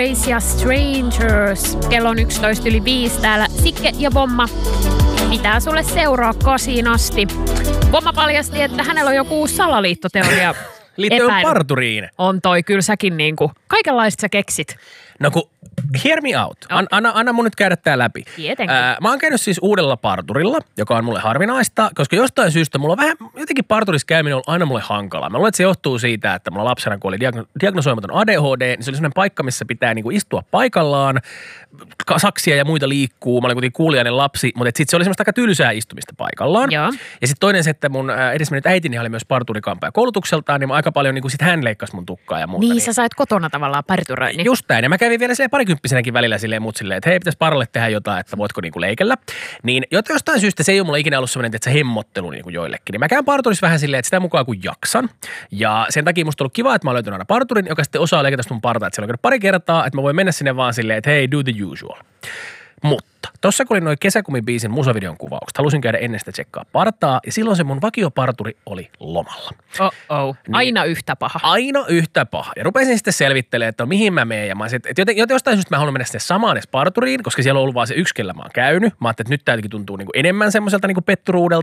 Ja Strangers, kello on 11:05 täällä. Sikke ja Vomma pitää sulle seuraa 8 asti. Vomma paljasti, että hänellä on joku salaliittoteoria. Liittyen parturiin. On toi, kyllä säkin niinku, kaikenlaista sä keksit. No kun, hear me out. Anna mun nyt käydä tää läpi. Tietenkin. Mä oon käynyt siis uudella parturilla, joka on mulle harvinaista, koska jostain syystä mulla on vähän, jotenkin parturissa käyminen on aina mulle hankalaa. Mä luulen, että se johtuu siitä, että mulla lapsena, kun oli diagnosoimaton ADHD, niin se oli sellainen paikka, missä pitää niinku istua paikallaan, saksia ja muita liikkuu. Mä olin kuitenkin kuulijainen lapsi, mutta sitten se oli semmoista aika tylsää istumista paikallaan. Joo. Ja sitten toinen se, että mun edesmennyt äitini oli myös parturikampaaja koulutukseltaan, niin mä aika paljon niin sit hän leikkasi mun tukkaa ja muuta. Niin, sä sait kotona tavallaan parturoin. Niin. Just näin. Ja mä kävin vielä silleen parikymppisenäkin välillä silleen mut silleen, että hei, pitäisi paralle tehdä jotain, että voitko niinku leikellä. Niin jostain syystä se ei ole mulla ikinä ollut semmoinen, että se hemmottelu niinku joillekin. Niin mä käyn parturissa vähän silleen, että sitä mukaan kun jaksan. Ja sen takia musta on ollut kiva, että mä oon löytänyt aina parturin, joka sitten osaa leikata mun partaa. Että siellä on käynyt pari kertaa, että mä voin mennä sinne vaan silleen, että hei, do the usual. Mutta tossa kun oli noin Kesäkumi-biisin musavideon kuvaukset, halusin käydä ennen sitä tsekkaa partaa ja silloin se mun vakioparturi oli lomalla. Niin, aina yhtä paha. Aina yhtä paha. Ja rupesin sitten selvittelemään, että mihin mä menen. Ja mä olisin, että jostain syystä mä haluan mennä sinne samaan edes parturiin, koska siellä on ollut vaan se yksi, kellä mä oon käynyt. Mä ajattelin, että nyt täytyy tuntuu niinku enemmän semmoiselta niinku petturuudelta.